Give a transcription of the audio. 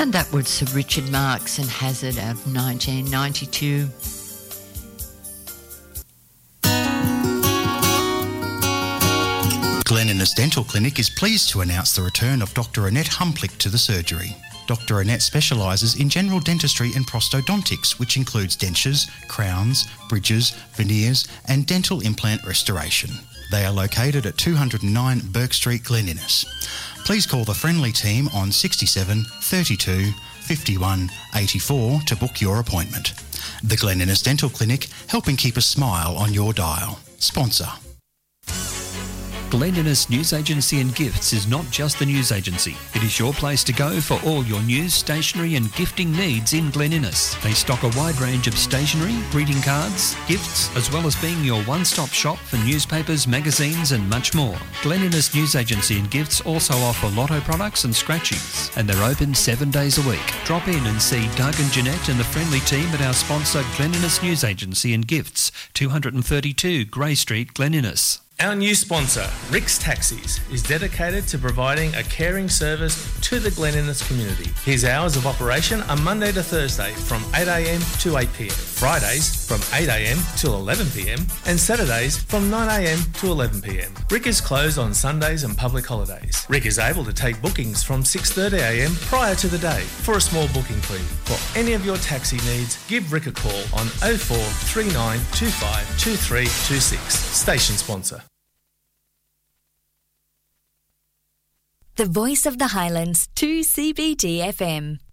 And that was Sir Richard Marx and Hazard of 1992. Glen Innes Dental Clinic is pleased to announce the return of Dr Annette Humplick to the surgery. Dr Annette specialises in general dentistry and prosthodontics, which includes dentures, crowns, bridges, veneers and dental implant restoration. They are located at 209 Burke Street, Glen Innes. Please call the friendly team on 67 32 51 84 to book your appointment. The Glen Innes Dental Clinic, helping keep a smile on your dial. Sponsor. Glen Innes News Agency and Gifts is not just the news agency. It is your place to go for all your news, stationery and gifting needs in Glen Innes. They stock a wide range of stationery, greeting cards, gifts, as well as being your one-stop shop for newspapers, magazines and much more. Glen Innes News Agency and Gifts also offer lotto products and scratchings, and they're open 7 days a week. Drop in and see Doug and Jeanette and the friendly team at our sponsor Glen Innes News Agency and Gifts, 232 Grey Street, Glen Innes. Our new sponsor, Rick's Taxis, is dedicated to providing a caring service to the Glen Innes community. His hours of operation are Monday to Thursday from 8am to 8pm, Fridays from 8am till 11pm, and Saturdays from 9am to 11pm. Rick is closed on Sundays and public holidays. Rick is able to take bookings from 6:30am prior to the day for a small booking fee. For any of your taxi needs, give Rick a call on 0439 25 2326. Station sponsor. The Voice of the Highlands, 2CBD FM.